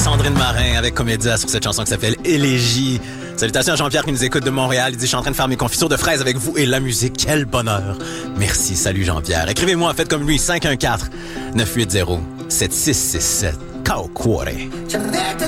Sandrine Marin avec Comédia sur cette chanson qui s'appelle Élégie. Salutations à Jean-Pierre qui nous écoute de Montréal. Il dit, je suis en train de faire mes confitures de fraises avec vous et la musique. Quel bonheur. Merci. Salut Jean-Pierre. Écrivez-moi, faites comme lui, 514-980-7667. Ciao, cuore.